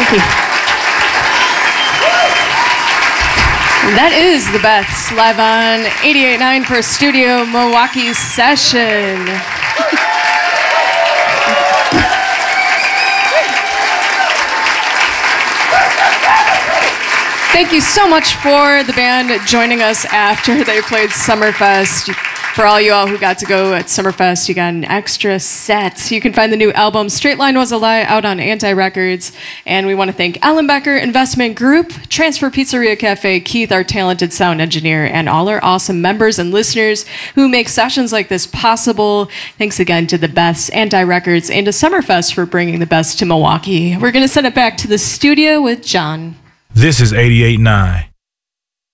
That is the Beths live on 88.9 for Studio Milwaukee session. Thank you so much for the band joining us after they played Summerfest. For all you all who got to go at Summerfest, you got an extra set. You can find the new album Straight Line Was a Lie out on Anti Records. And we want to thank Ellenbecker Investment Group, Transfer Pizzeria Cafe, Keith, our talented sound engineer, and all our awesome members and listeners who make sessions like this possible. Thanks again to the Beths, Anti Records, and to Summerfest for bringing the best to Milwaukee. We're going to send it back to the studio with John. This is 88.9.